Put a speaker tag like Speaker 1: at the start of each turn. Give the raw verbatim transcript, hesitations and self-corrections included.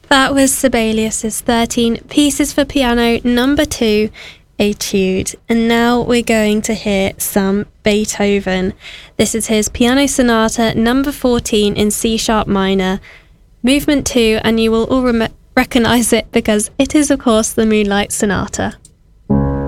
Speaker 1: That was Sibelius's thirteen Pieces for Piano number two, Etude. And now we're going to hear some Beethoven. This is his Piano Sonata number fourteen in C sharp minor, movement two, and you will all rem- recognise it because it is, of course, the Moonlight Sonata.